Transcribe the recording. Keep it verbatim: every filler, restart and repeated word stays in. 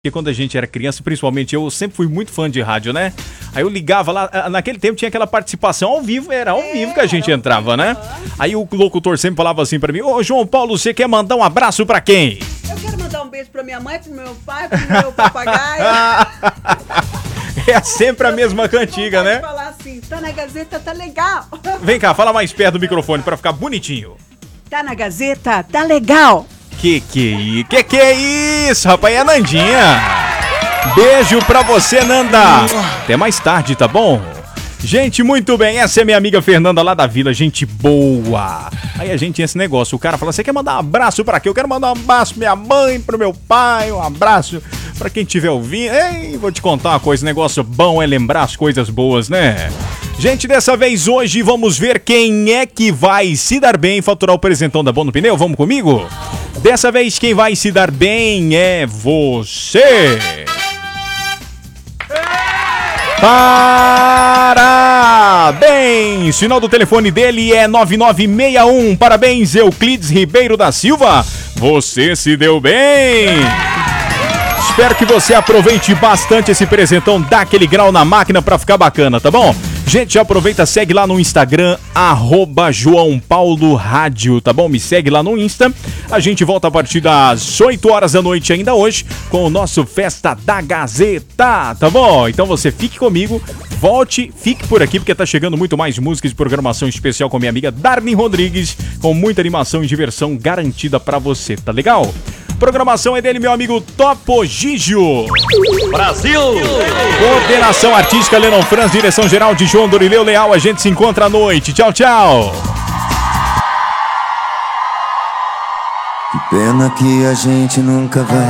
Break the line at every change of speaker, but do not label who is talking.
Porque quando a gente era criança, principalmente eu, eu sempre fui muito fã de rádio, né? Aí eu ligava lá, naquele tempo tinha aquela participação ao vivo, era ao é, vivo que a gente entrava, né? Aí o locutor sempre falava assim pra mim: ô João Paulo, você quer mandar um abraço pra quem?
Eu quero mandar um beijo pra minha mãe, pro meu pai, pro meu papagaio.
É sempre a mesma cantiga, né?
Falar assim, tá na Gazeta, tá legal.
Vem cá, fala mais perto do microfone pra ficar bonitinho.
Tá na Gazeta, tá legal.
Que que é que que é isso, rapaz? É a Nandinha. Beijo pra você, Nanda. Até mais tarde, tá bom? Gente, muito bem, essa é minha amiga Fernanda lá da Vila, gente boa. Aí a gente tinha esse negócio, o cara fala: você quer mandar um abraço pra quê? Eu quero mandar um abraço pra minha mãe, pro meu pai, um abraço pra quem estiver ouvindo. Ei, vou te contar uma coisa, negócio bom é lembrar as coisas boas, né? Gente, dessa vez hoje vamos ver quem é que vai se dar bem e faturar o presentão da Bom no Pneu, vamos comigo? Dessa vez quem vai se dar bem é você. Parabéns! Final do telefone dele é nove nove seis um. Parabéns, Euclides Ribeiro da Silva. Você se deu bem! Espero que você aproveite bastante esse presentão, dá aquele grau na máquina pra ficar bacana, tá bom? Gente, já aproveita, segue lá no Instagram, arroba João Paulo Rádio, tá bom? Me segue lá no Insta. A gente volta a partir das oito horas da noite ainda hoje com o nosso Festa da Gazeta, tá bom? Então você fique comigo, volte, fique por aqui porque tá chegando muito mais músicas de programação especial com minha amiga Darlene Rodrigues, com muita animação e diversão garantida pra você, tá legal? Programação é dele, meu amigo Topo Gigio.
Brasil!
Coordenação artística Lennon Franz, direção geral de João Dorileu Leal. A gente se encontra à noite. Tchau, tchau.
Que pena que a gente nunca vai